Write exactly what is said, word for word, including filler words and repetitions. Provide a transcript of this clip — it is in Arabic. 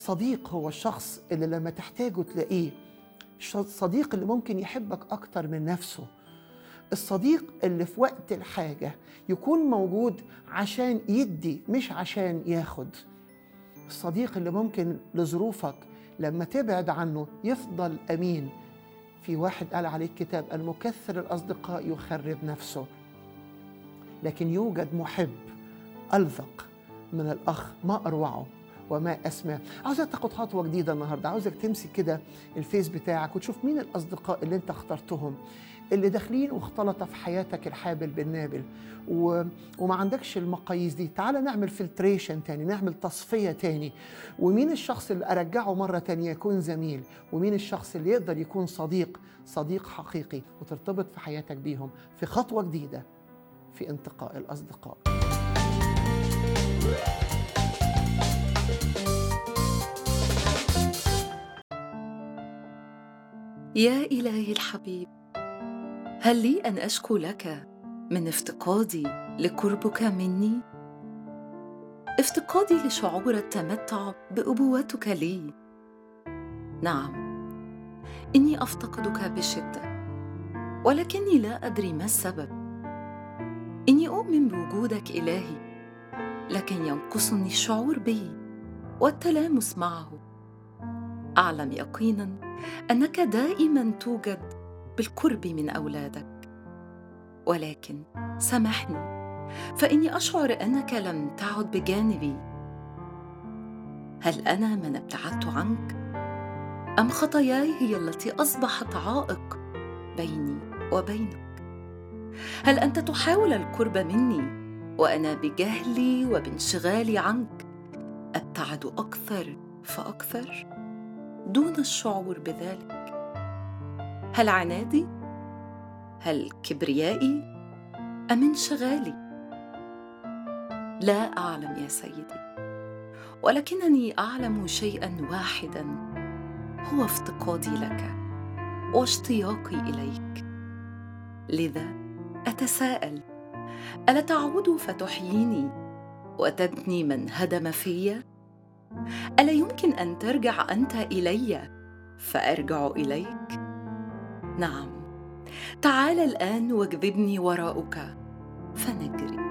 صديق هو الشخص اللي لما تحتاجه تلاقيه. الش- الصديق اللي ممكن يحبك أكتر من نفسه. الصديق اللي في وقت الحاجة يكون موجود عشان يدي مش عشان ياخد. الصديق اللي ممكن لظروفك لما تبعد عنه يفضل أمين. في واحد قال عليه الكتاب: المكثر الأصدقاء يخرب نفسه. لكن يوجد محب ألذق من الأخ، ما أروعه وما أسمى. عاوزك تاخد خطوة جديدة النهاردة. عاوزك تمسك كده الفيس بتاعك وتشوف مين الأصدقاء اللي انت اخترتهم، اللي داخلين واختلط في حياتك الحابل بالنابل و... وما عندكش المقاييس دي. تعال نعمل فلتريشن تاني، نعمل تصفية تاني. ومين الشخص اللي أرجعه مرة تانية يكون زميل، ومين الشخص اللي يقدر يكون صديق، صديق حقيقي، وترتبط في حياتك بيهم في خطوة جديدة في انتقاء الأصدقاء. يا إلهي الحبيب، هل لي أن أشكو لك من افتقادي لقربك مني؟ افتقادي لشعور التمتع بأبوتك لي. نعم، إني أفتقدك بشدة، ولكني لا أدري ما السبب. إني أؤمن بوجودك إلهي، لكن ينقصني الشعور به والتلامس معه. أعلم يقيناً أنك دائماً توجد بالقرب من أولادك، ولكن سامحني فإني أشعر أنك لم تعد بجانبي. هل أنا من ابتعدت عنك؟ أم خطاياي هي التي أصبحت عائق بيني وبينك؟ هل أنت تحاول القرب مني وأنا بجهلي وبانشغالي عنك أبتعد أكثر فأكثر دون الشعور بذلك؟ هل عنادي؟ هل كبريائي؟ أم انشغالي؟ لا أعلم يا سيدي، ولكنني أعلم شيئاً واحداً، هو افتقادي لك واشتياقي إليك. لذا أتساءل: ألا تعود فتحييني وتبني من هدم في؟ ألا يمكن أن ترجع أنت إلي فأرجع إليك؟ نعم، تعال الآن واجذبني وراءك فنجري.